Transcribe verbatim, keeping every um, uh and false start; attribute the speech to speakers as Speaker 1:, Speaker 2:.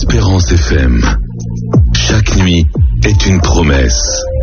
Speaker 1: Espérance F M. Chaque nuit est une promesse.